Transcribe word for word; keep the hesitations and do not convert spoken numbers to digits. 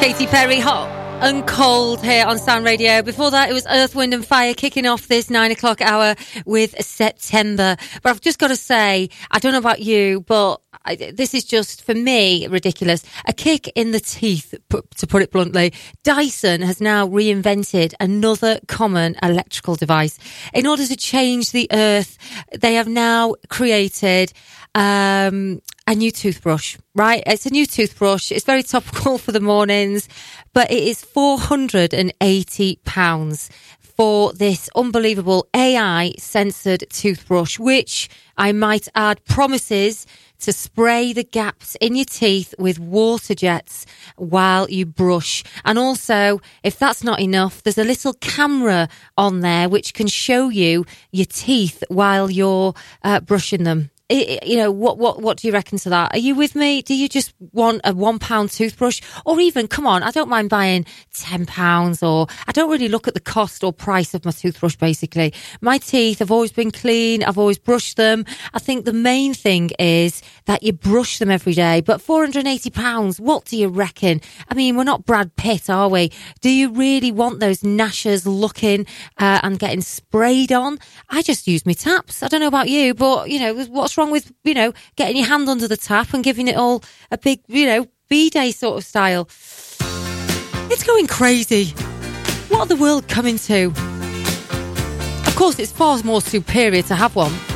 Katy Perry, Hot and Cold here on Sound Radio. Before that, it was Earth, Wind and Fire kicking off this nine o'clock hour with September. But I've just got to say, I don't know about you, but I, this is just, for me, ridiculous. A kick in the teeth, to put it bluntly. Dyson has now reinvented another common electrical device. In order to change the earth, they have now created um, a new toothbrush, right? It's a new toothbrush. It's very topical for the mornings, but it is four hundred eighty pounds for this unbelievable A I-censored toothbrush, which, I might add, promises to spray the gaps in your teeth with water jets while you brush. And also, if that's not enough, there's a little camera on there which can show you your teeth while you're uh, brushing them. It, you know, what, what, what do you reckon to that? Are you with me? Do you just want a one pound toothbrush? Or even, come on, I don't mind buying ten pounds, or I don't really look at the cost or price of my toothbrush, basically. My teeth have always been clean. I've always brushed them. I think the main thing is that you brush them every day. But four hundred eighty pounds, what do you reckon? I mean, we're not Brad Pitt, are we? Do you really want those gnashers looking uh, and getting sprayed on? I just use my taps. I don't know about you, but, you know, what's wrong with, you know, getting your hand under the tap and giving it all a big, you know, B-Day sort of style? It's going crazy. What are the world coming to? Of course, it's far more superior to have one.